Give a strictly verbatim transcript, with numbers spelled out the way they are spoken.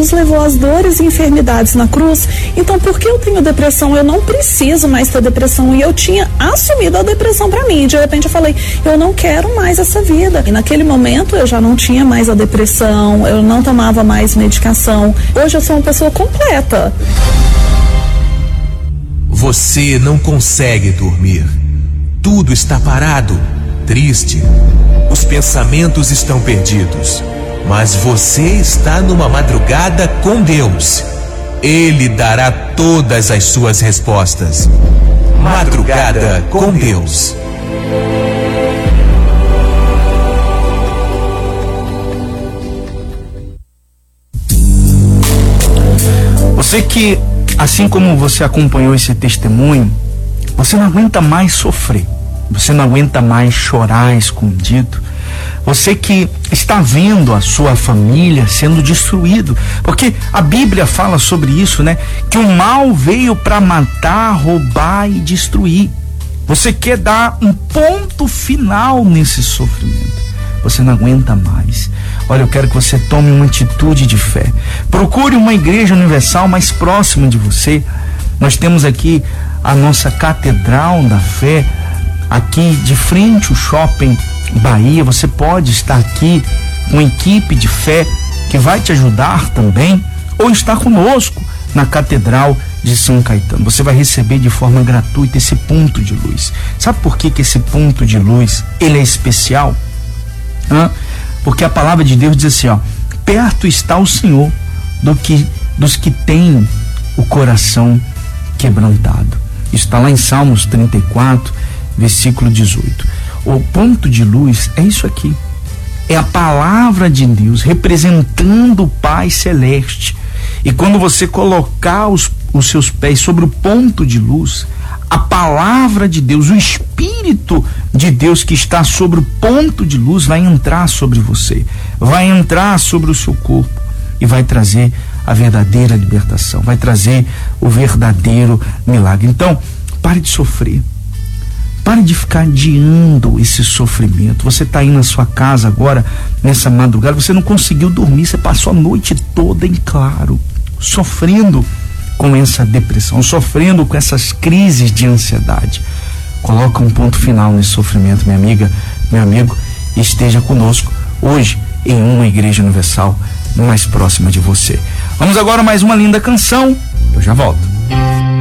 Jesus levou as dores e enfermidades na cruz, então por que eu tenho depressão? Eu não preciso mais ter depressão. E eu tinha assumido a depressão pra mim. De repente eu falei, eu não quero mais essa vida. E naquele momento eu já não tinha mais a depressão, eu não tomava mais medicação. Hoje eu sou uma pessoa completa. Você não consegue dormir. Tudo está parado, triste. Os pensamentos estão perdidos. Mas você está numa madrugada com Deus. Ele dará todas as suas respostas. Madrugada com Deus. Você que, assim como você acompanhou esse testemunho, você não aguenta mais sofrer. Você não aguenta mais chorar escondido. Você que está vendo a sua família sendo destruído, porque a Bíblia fala sobre isso, né? Que o mal veio para matar, roubar e destruir. Você quer dar um ponto final nesse sofrimento. Você não aguenta mais. Olha, eu quero que você tome uma atitude de fé. Procure uma igreja universal mais próxima de você. Nós temos aqui a nossa Catedral da Fé, aqui de frente ao Shopping Bahia. Você pode estar aqui com uma equipe de fé que vai te ajudar também, ou estar conosco na Catedral de São Caetano. Você vai receber de forma gratuita esse ponto de luz. Sabe por que que esse ponto de luz, ele é especial? Hã? Porque a palavra de Deus diz assim, ó, perto está o Senhor do que, dos que têm o coração quebrantado. Isso está lá em Salmos trinta e quatro, versículo dezoito. O ponto de luz é isso aqui. É a palavra de Deus representando o Pai Celeste. E quando você colocar os, os seus pés sobre o ponto de luz, a palavra de Deus, o Espírito de Deus que está sobre o ponto de luz vai entrar sobre você, vai entrar sobre o seu corpo e vai trazer a verdadeira libertação, vai trazer o verdadeiro milagre. Então, pare de sofrer. Pare de ficar adiando esse sofrimento. Você está aí na sua casa agora, nessa madrugada, você não conseguiu dormir, você passou a noite toda em claro, sofrendo com essa depressão, sofrendo com essas crises de ansiedade. Coloca um ponto final nesse sofrimento, minha amiga, meu amigo, e esteja conosco hoje em uma igreja universal mais próxima de você. Vamos agora a mais uma linda canção. Eu já volto.